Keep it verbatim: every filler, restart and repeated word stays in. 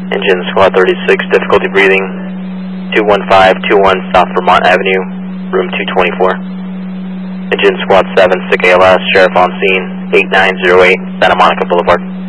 Engine Squad thirty-six, difficulty breathing, two one five two one South Vermont Avenue, room two twenty-four. Engine Squad seven, sick A L S, Sheriff on scene, eight nine zero eight Santa Monica Boulevard.